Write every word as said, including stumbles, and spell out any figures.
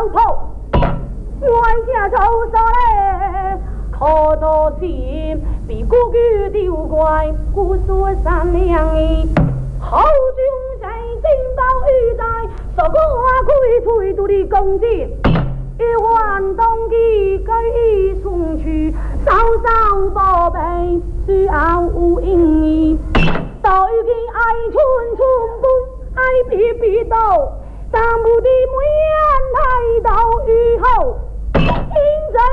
婆，外家仇杀嘞，可多心比古语丢怪，故说善良的后军在金宝玉在，受过我亏退度的攻击。一万东的改一送去，稍稍宝贝需要无影意。到一个爱春春不爱皮皮豆，三不的梅安太到以后，因在